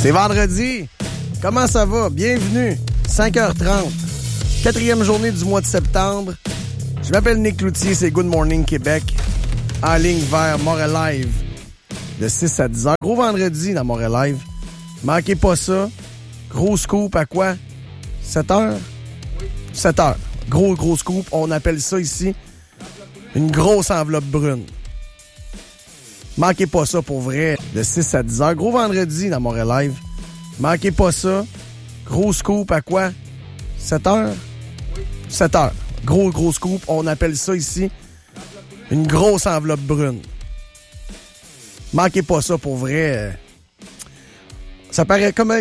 C'est vendredi. Comment ça va? Bienvenue. 5h30. 4e journée du mois de septembre. Je m'appelle Nick Cloutier, c'est Good Morning Québec. En ligne vers Montréal de 6 à 10h. Gros vendredi dans Montréal. Manquez pas ça. Gros scoop à quoi? 7h? 7h. Gros scoop. On appelle ça ici une grosse enveloppe brune. Manquez pas ça pour vrai de 6 à 10h. Gros vendredi dans Montréal. Manquez pas ça. Gros scoop à quoi? 7h? 7h. Gros scoop. On appelle ça ici une grosse enveloppe brune. Manquez pas ça pour vrai. Ça paraît comme